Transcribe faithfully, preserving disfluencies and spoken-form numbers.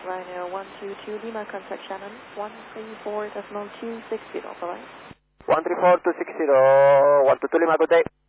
Rhino one two two Lima, contact Shannon one three four decimal two six zero, bye-bye. one three four two six zero, one two two Lima, good day.